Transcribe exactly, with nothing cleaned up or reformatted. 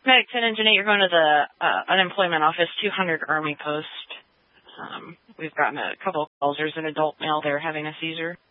Medic ten and Jeanette, you're going to the uh, unemployment office, two hundred Army Post. Um, we've gotten a couple of calls. There's an adult male there having a seizure.